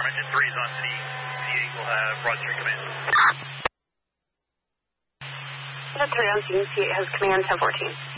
Engine 3 is on C. C8 will have Broad Street command. The 3 on scene, C8 has command 1014.